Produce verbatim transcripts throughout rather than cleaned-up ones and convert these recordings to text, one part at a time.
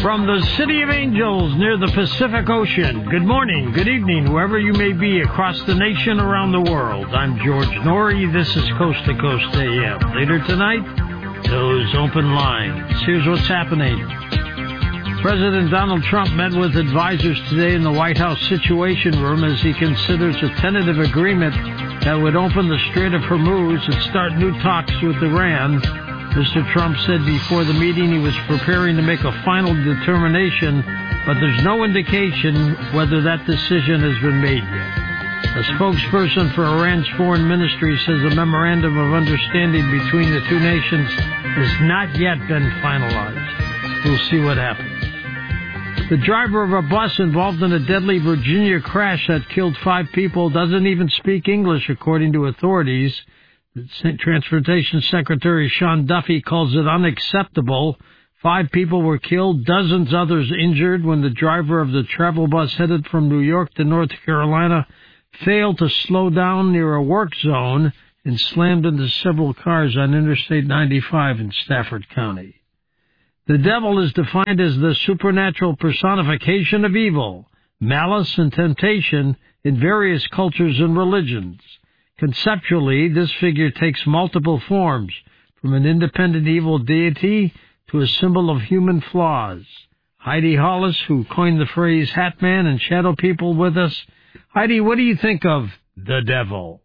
From the City of Angels near the Pacific Ocean, good morning, good evening, whoever you may be across the nation, around the world. I'm George Norrie. This is Coast to Coast A M. Later tonight, those open lines. Here's what's happening. President Donald Trump met with advisors today in the White House Situation Room as he considers a tentative agreement that would open the Strait of Hormuz and start new talks with Iran. Mister Trump said before the meeting he was preparing to make a final determination, but there's no indication whether that decision has been made yet. A spokesperson for Iran's foreign ministry says a memorandum of understanding between the two nations has not yet been finalized. We'll see what happens. The driver of a bus involved in a deadly Virginia crash that killed five people doesn't even speak English, according to authorities. The Transportation Secretary Sean Duffy calls it unacceptable. Five people were killed, dozens others injured when the driver of the travel bus headed from New York to North Carolina failed to slow down near a work zone and slammed into several cars on Interstate ninety-five in Stafford County. The devil is defined as the supernatural personification of evil, malice, and temptation in various cultures and religions. Conceptually, this figure takes multiple forms, from an independent evil deity to a symbol of human flaws. Heidi Hollis, who coined the phrase Hat Man and Shadow People, with us. Heidi, what do you think of the devil?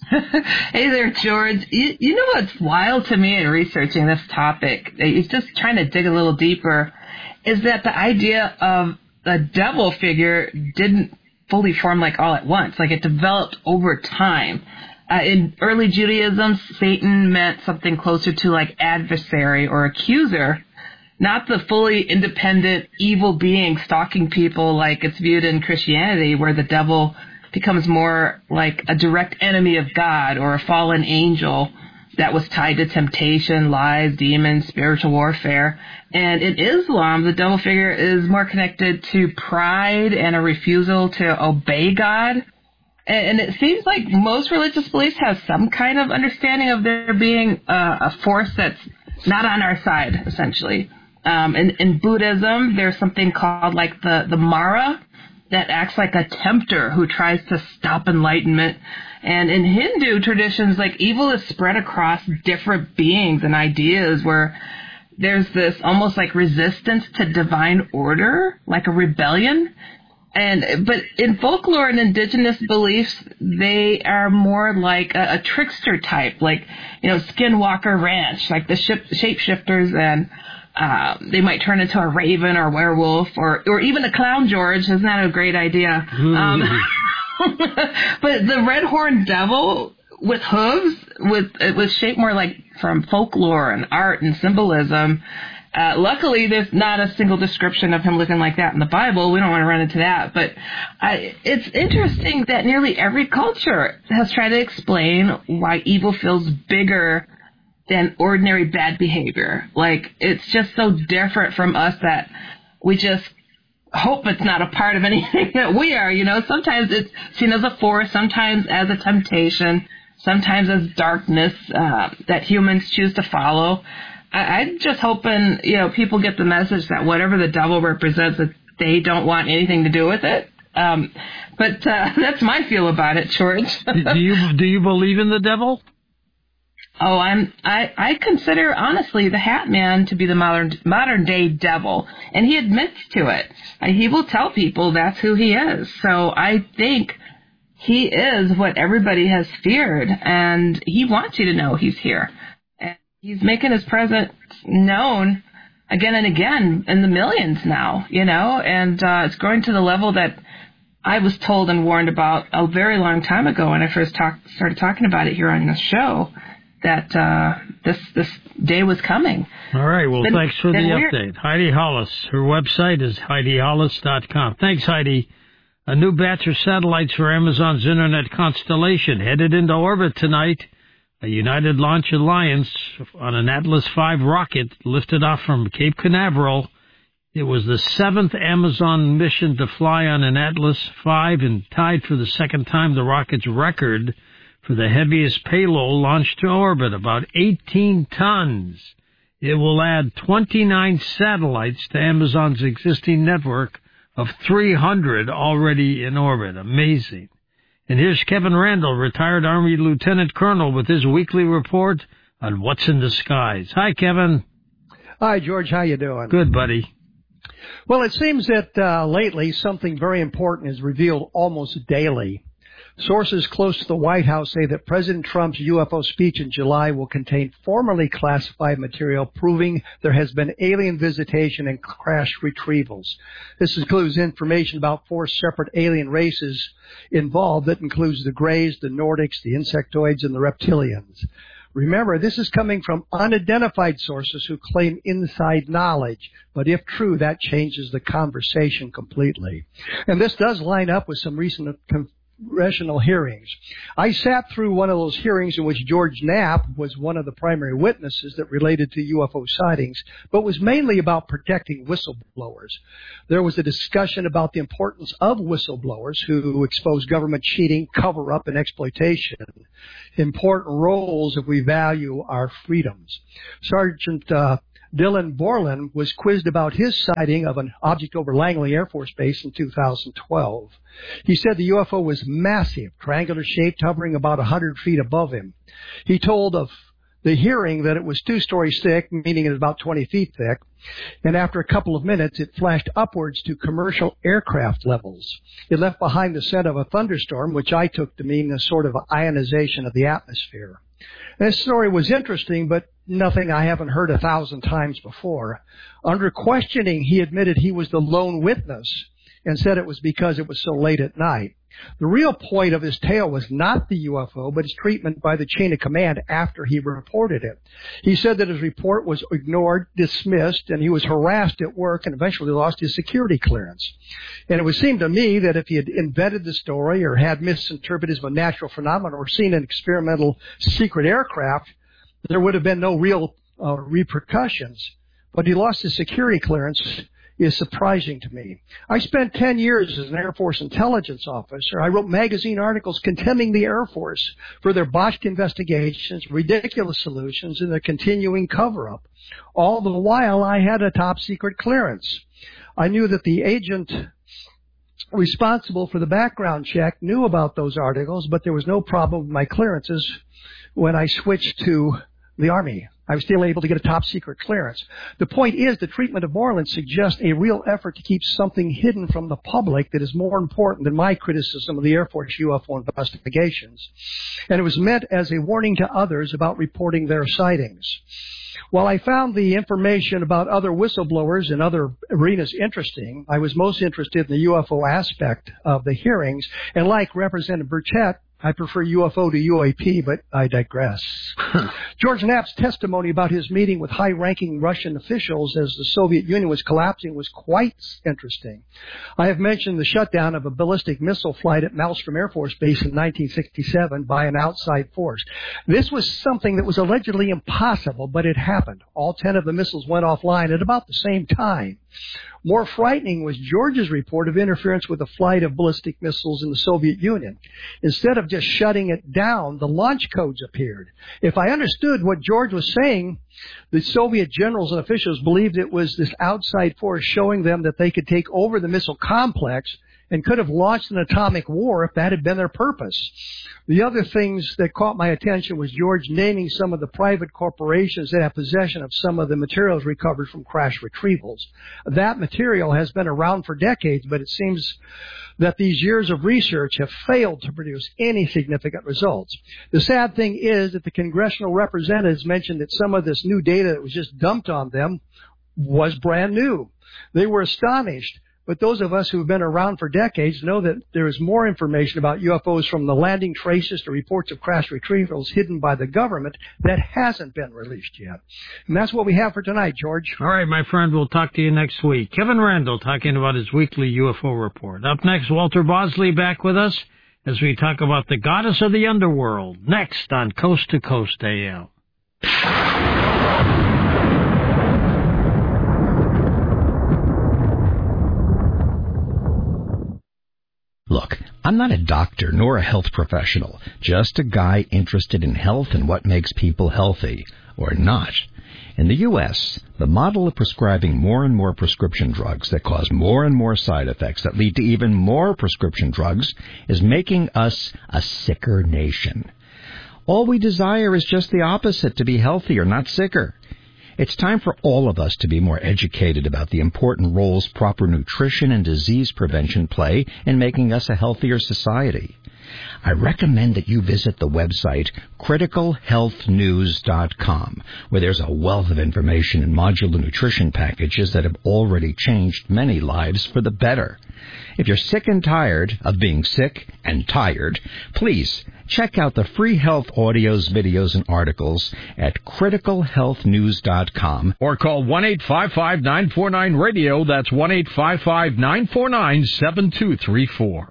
Hey there, George. You, you know what's wild to me in researching this topic, it's just trying to dig a little deeper, is that the idea of the devil figure didn't fully form like all at once. Like it developed over time. Uh, in early Judaism, Satan meant something closer to like adversary or accuser, not the fully independent evil being stalking people like it's viewed in Christianity, where the devil becomes more like a direct enemy of God or a fallen angel that was tied to temptation, lies, demons, spiritual warfare. And in Islam, the devil figure is more connected to pride and a refusal to obey God. And it seems like most religious beliefs have some kind of understanding of there being a, a force that's not on our side, essentially. Um, in, in Buddhism, there's something called like the, the Mara that acts like a tempter who tries to stop enlightenment. And in Hindu traditions, like evil is spread across different beings and ideas where there's this almost like resistance to divine order, like a rebellion. And but in folklore and indigenous beliefs, they are more like a, a trickster type, like, you know, Skinwalker Ranch, like the ship, shapeshifters, and uh, they might turn into a raven or werewolf or or even a clown, George. Isn't that a great idea? Mm. Um, but the red horned devil with hooves, with it was shaped more like from folklore and art and symbolism. Uh, luckily, there's not a single description of him looking like that in the Bible. We don't want to run into that. But I, it's interesting that nearly every culture has tried to explain why evil feels bigger than ordinary bad behavior. Like, it's just so different from us that we just hope it's not a part of anything that we are. You know, sometimes it's seen as a force, sometimes as a temptation, sometimes as darkness uh, that humans choose to follow. I'm just hoping, you know, people get the message that whatever the devil represents, that they don't want anything to do with it. Um, but uh, that's my feel about it, George. do you do you believe in the devil? Oh, I'm I, I consider honestly the Hat Man to be the modern modern day devil, and he admits to it. Uh, he will tell people that's who he is. So I think he is what everybody has feared, and he wants you to know he's here. He's making his presence known again and again in the millions now, you know, and uh, it's growing to the level that I was told and warned about a very long time ago when I first talk, started talking about it here on the show, that uh, this this day was coming. All right. Well, been, thanks for the weird. update. Heidi Hollis. Her website is heidi hollis dot com. Thanks, Heidi. A new batch of satellites for Amazon's Internet constellation headed into orbit tonight. A United Launch Alliance on an Atlas five rocket lifted off from Cape Canaveral. It was the seventh Amazon mission to fly on an Atlas five and tied for the second time the rocket's record for the heaviest payload launched to orbit, about eighteen tons. It will add twenty-nine satellites to Amazon's existing network of three hundred already in orbit. Amazing. And here's Kevin Randle, retired Army Lieutenant Colonel, with his weekly report on what's in the skies. Hi, Kevin. Hi, George. How you doing? Good, buddy. Well, it seems that uh, lately something very important is revealed almost daily. Sources close to the White House say that President Trump's U F O speech in July will contain formerly classified material proving there has been alien visitation and crash retrievals. This includes information about four separate alien races involved that includes the Greys, the Nordics, the Insectoids, and the Reptilians. Remember, this is coming from unidentified sources who claim inside knowledge, but if true, that changes the conversation completely. And this does line up with some recent congressional hearings. I sat through one of those hearings in which George Knapp was one of the primary witnesses that related to U F O sightings, but was mainly about protecting whistleblowers. There was a discussion about the importance of whistleblowers who expose government cheating, cover-up, and exploitation. Important roles if we value our freedoms. Sergeant uh, Dylan Borland was quizzed about his sighting of an object over Langley Air Force Base in two thousand twelve. He said the U F O was massive, triangular-shaped, hovering about one hundred feet above him. He told of the hearing that it was two stories thick, meaning it was about twenty feet thick, and after a couple of minutes, it flashed upwards to commercial aircraft levels. It left behind the scent of a thunderstorm, which I took to mean a sort of ionization of the atmosphere. This story was interesting, but nothing I haven't heard a thousand times before. Under questioning, he admitted he was the lone witness and said it was because it was so late at night. The real point of his tale was not the U F O, but his treatment by the chain of command after he reported it. He said that his report was ignored, dismissed, and he was harassed at work and eventually lost his security clearance. And it would seem to me that if he had invented the story or had misinterpreted as a natural phenomenon or seen an experimental secret aircraft, there would have been no real uh, repercussions. But he lost his security clearance is surprising to me. I spent ten years as an Air Force intelligence officer. I wrote magazine articles condemning the Air Force for their botched investigations, ridiculous solutions, and their continuing cover-up. All the while, I had a top-secret clearance. I knew that the agent responsible for the background check knew about those articles, but there was no problem with my clearances when I switched to the Army. I was still able to get a top-secret clearance. The point is the treatment of Borland suggests a real effort to keep something hidden from the public that is more important than my criticism of the Air Force U F O investigations. And it was meant as a warning to others about reporting their sightings. While I found the information about other whistleblowers in other arenas interesting, I was most interested in the U F O aspect of the hearings, and like Representative Burchett, I prefer U F O to U A P, but I digress. George Knapp's testimony about his meeting with high-ranking Russian officials as the Soviet Union was collapsing was quite interesting. I have mentioned the shutdown of a ballistic missile flight at Malmstrom Air Force Base in nineteen sixty-seven by an outside force. This was something that was allegedly impossible, but it happened. All ten of the missiles went offline at about the same time. More frightening was George's report of interference with the flight of ballistic missiles in the Soviet Union. Instead of just shutting it down, the launch codes appeared. If I understood what George was saying, the Soviet generals and officials believed it was this outside force showing them that they could take over the missile complex and could have launched an atomic war if that had been their purpose. The other things that caught my attention was George naming some of the private corporations that have possession of some of the materials recovered from crash retrievals. That material has been around for decades, but it seems that these years of research have failed to produce any significant results. The sad thing is that the congressional representatives mentioned that some of this new data that was just dumped on them was brand new. They were astonished. But those of us who have been around for decades know that there is more information about U F Os from the landing traces to reports of crash retrievals hidden by the government that hasn't been released yet. And that's what we have for tonight, George. All right, my friend, we'll talk to you next week. Kevin Randle talking about his weekly U F O report. Up next, Walter Bosley back with us as we talk about the goddess of the underworld. Next on Coast to Coast A M. Look, I'm not a doctor nor a health professional, just a guy interested in health and what makes people healthy, or not. In the U S, the model of prescribing more and more prescription drugs that cause more and more side effects that lead to even more prescription drugs is making us a sicker nation. All we desire is just the opposite, to be healthier, not sicker. It's time for all of us to be more educated about the important roles proper nutrition and disease prevention play in making us a healthier society. I recommend that you visit the website critical health news dot com, where there's a wealth of information and modular nutrition packages that have already changed many lives for the better. If you're sick and tired of being sick and tired, please check out the free health audios, videos, and articles at critical health news dot com or call one eight five five, nine four nine, radio. That's one eight five five, nine four nine, seven two three four.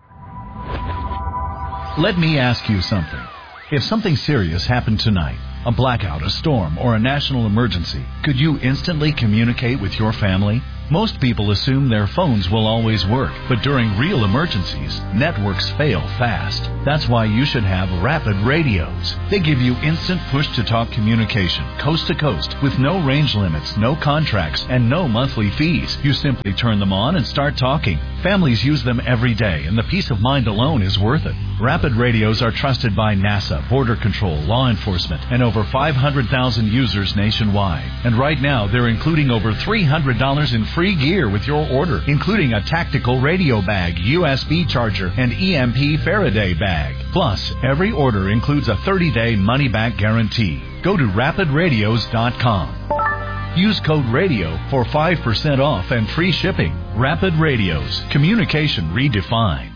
Let me ask you something. If something serious happened tonight, a blackout, a storm, or a national emergency, could you instantly communicate with your family? Most people assume their phones will always work, but during real emergencies, networks fail fast. That's why you should have Rapid Radios. They give you instant push-to-talk communication, coast to coast, with no range limits, no contracts, and no monthly fees. You simply turn them on and start talking. Families use them every day, and the peace of mind alone is worth it. Rapid Radios are trusted by NASA, Border Control, law enforcement, and over five hundred thousand users nationwide. And right now, they're including over three hundred dollars in free gear with your order, including a tactical radio bag, U S B charger, and E M P Faraday bag. Plus, every order includes a thirty-day money-back guarantee. Go to rapid radios dot com. Use code RADIO for five percent off and free shipping. Rapid Radios. Communication redefined.